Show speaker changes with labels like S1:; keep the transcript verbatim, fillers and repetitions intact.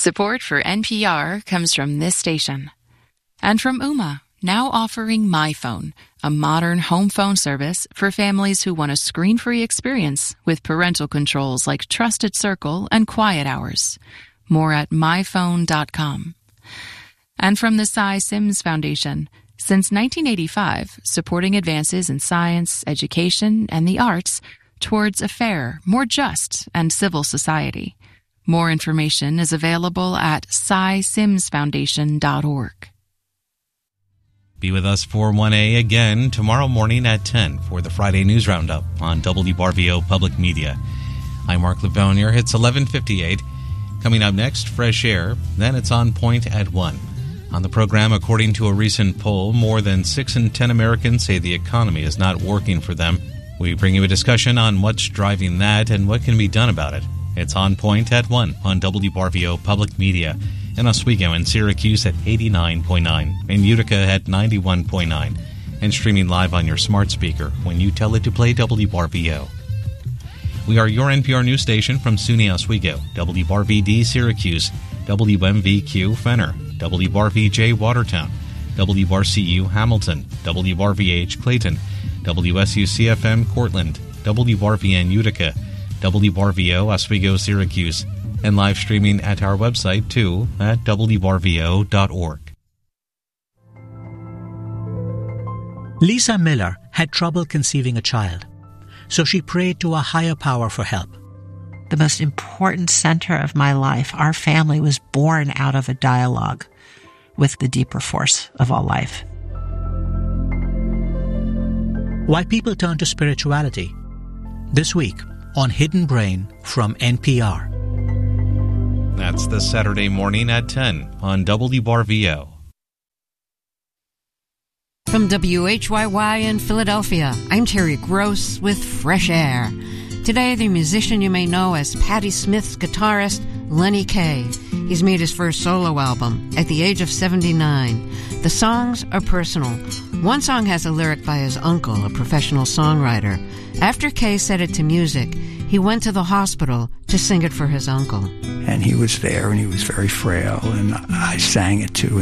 S1: Support for N P R comes from this station. And from Ooma, now offering MyPhone, a modern home phone service for families who want a screen-free experience with parental controls like Trusted Circle and Quiet Hours. More at my phone dot com. And from the Cy Sims Foundation, since nineteen eighty-five, supporting advances in science, education, and the arts towards a fair, more just, and civil society. More information is available at cy sims foundation dot org.
S2: Be with us for one A again tomorrow morning at ten for the Friday News Roundup on W B R V O Public Media. I'm Mark Lavounier. It's eleven fifty-eight. Coming up next, Fresh Air. Then it's On Point at one. On the program, according to a recent poll, more than six in ten Americans say the economy is not working for them. We bring you a discussion on what's driving that and what can be done about it. It's On Point at one on W B R V O Public Media. In Oswego and Syracuse at eighty-nine point nine. In Utica at ninety-one point nine. And streaming live on your smart speaker when you tell it to play W B R V O. We are your N P R news station from SUNY Oswego, W B R V D Syracuse, W M V Q Fenner, W B R V J Watertown, W B R C U Hamilton, W B R V H Clayton, W S U C F M Cortland, W B R V N Utica, W B R V O Oswego Syracuse, and live streaming at our website too at W B R V O dot org.
S3: Lisa Miller had trouble conceiving a child, so she prayed to a higher power for help.
S4: The most important center of my life, our family, was born out of a dialogue with the deeper force of all life.
S3: Why people turn to spirituality. This week on Hidden Brain from N P R.
S2: That's the Saturday morning at ten on W B R V O.
S5: From W H Y Y in Philadelphia, I'm Terry Gross with Fresh Air. Today, the musician you may know as Patti Smith's guitarist, Lenny Kaye. He's made his first solo album at the age of seventy-nine. The songs are personal. One song has a lyric by his uncle, a professional songwriter. After Kaye set it to music, he went to the hospital to sing it for his uncle.
S6: And he was there, and he was very frail, and I sang it to